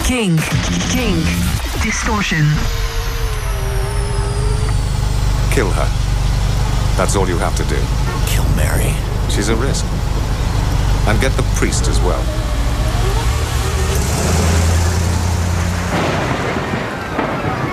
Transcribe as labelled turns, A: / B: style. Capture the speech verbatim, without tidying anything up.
A: King. King. Distortion.
B: Kill her. That's all you have to do.
C: Kill Mary.
B: She's a risk. And get the priest as well.